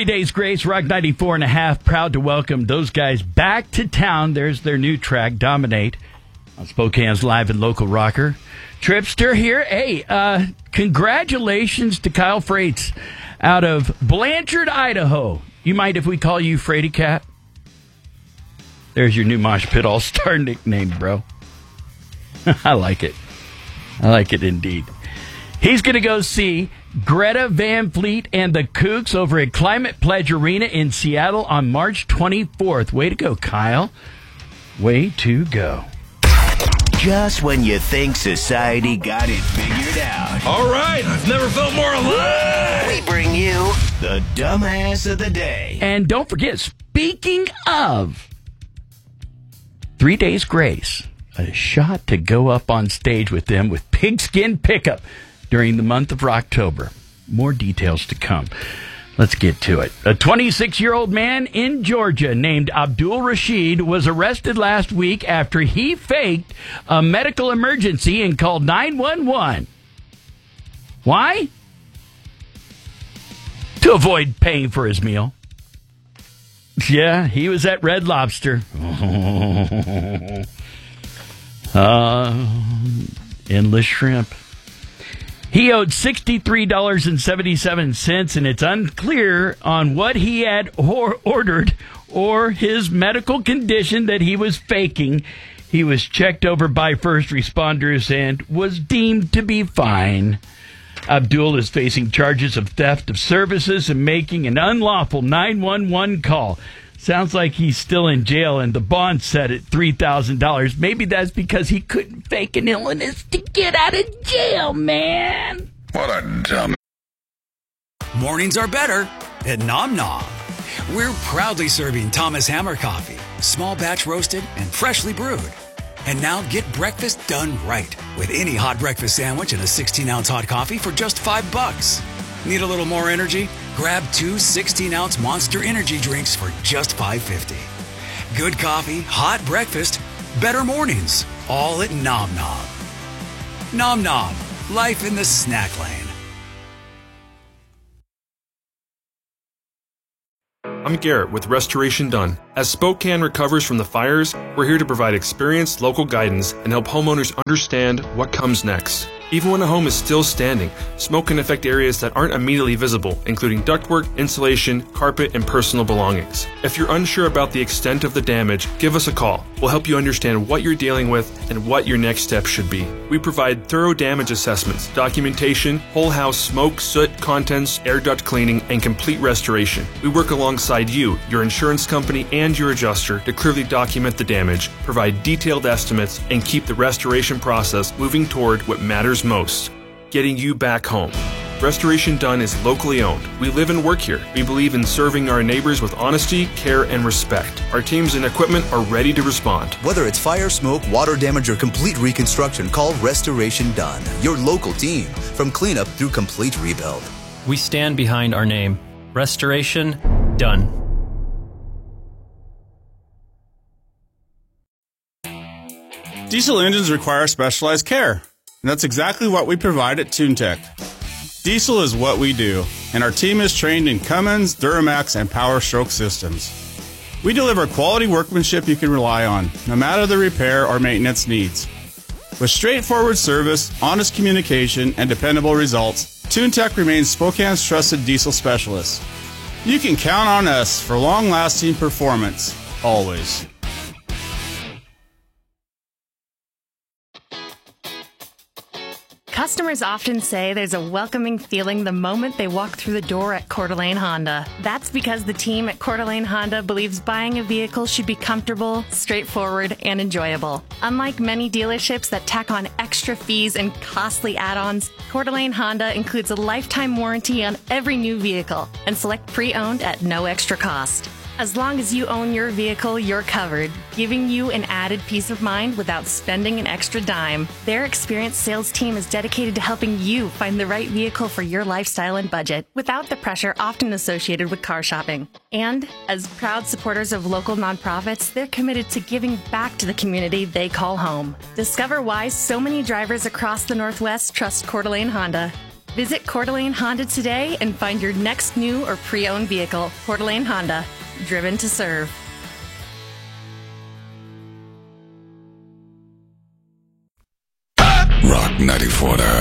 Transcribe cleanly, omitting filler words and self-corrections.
3 Days Grace, Rock 94.5. Proud to welcome those guys back to town. There's their new track, Dominate, on Spokane's live and local rocker. Tripster here. Hey, congratulations to Kyle Freites out of Blanchard, Idaho. You mind if we call you Fraidy Cat? There's your new Mosh Pit All-Star nickname, bro. I like it. I like it indeed. He's going to go see Greta Van Fleet and the Kooks over at Climate Pledge Arena in Seattle on March 24th. Way to go, Kyle. Way to go. Just when you think society got it figured out. All right, I've never felt more alive. We bring you the dumbass of the day. And don't forget, speaking of 3 Days Grace, a shot to go up on stage with them with Pigskin Pickup during the month of October. More details to come. Let's get to it. A 26-year-old man in Georgia named Abdul Rashid was arrested last week after he faked a medical emergency and called 911. Why? To avoid paying for his meal. Yeah, he was at Red Lobster. Endless shrimp. He owed $63.77, and it's unclear on what he had ordered or his medical condition that he was faking. He was checked over by first responders and was deemed to be fine. Abdul is facing charges of theft of services and making an unlawful 911 call. Sounds like he's still in jail, and the bond set at $3,000. Maybe that's because he couldn't fake an illness to get out of jail, man. What a dumb. Mornings are better at Nom Nom. We're proudly serving Thomas Hammer coffee, small batch roasted and freshly brewed. And now get breakfast done right with any hot breakfast sandwich and a 16-ounce hot coffee for just $5. Need a little more energy? Grab 2 16-ounce Monster Energy drinks for just $5.50. Good coffee, hot breakfast, better mornings, all at Nom Nom. Nom Nom, life in the snack lane. I'm Garrett with Restoration Done. As Spokane recovers from the fires, we're here to provide experienced local guidance and help homeowners understand what comes next. Even when a home is still standing, smoke can affect areas that aren't immediately visible, including ductwork, insulation, carpet, and personal belongings. If you're unsure about the extent of the damage, give us a call. We'll help you understand what you're dealing with and what your next steps should be. We provide thorough damage assessments, documentation, whole house smoke, soot, contents, air duct cleaning, and complete restoration. We work alongside you, your insurance company, and your adjuster to clearly document the damage, provide detailed estimates, and keep the restoration process moving toward what matters most, getting you back home. Restoration Done is locally owned. We live and work here. We believe in serving our neighbors with honesty, care, and respect. Our teams and equipment are ready to respond. Whether it's fire, smoke, water damage, or complete reconstruction, call Restoration Done, your local team, from cleanup through complete rebuild. We stand behind our name. Restoration Done. Diesel engines require specialized care, and that's exactly what we provide at TuneTech. Diesel is what we do, and our team is trained in Cummins, Duramax, and Power Stroke systems. We deliver quality workmanship you can rely on, no matter the repair or maintenance needs. With straightforward service, honest communication, and dependable results, TuneTech remains Spokane's trusted diesel specialist. You can count on us for long-lasting performance, always. Customers often say there's a welcoming feeling the moment they walk through the door at Coeur d'Alene Honda. That's because the team at Coeur d'Alene Honda believes buying a vehicle should be comfortable, straightforward, and enjoyable. Unlike many dealerships that tack on extra fees and costly add-ons, Coeur d'Alene Honda includes a lifetime warranty on every new vehicle and select pre-owned at no extra cost. As long as you own your vehicle, you're covered, giving you an added peace of mind without spending an extra dime. Their experienced sales team is dedicated to helping you find the right vehicle for your lifestyle and budget without the pressure often associated with car shopping. And as proud supporters of local nonprofits, they're committed to giving back to the community they call home. Discover why so many drivers across the Northwest trust Coeur d'Alene Honda. Visit Coeur d'Alene Honda today and find your next new or pre-owned vehicle. Coeur d'Alene Honda, driven to serve. Rock 94.5.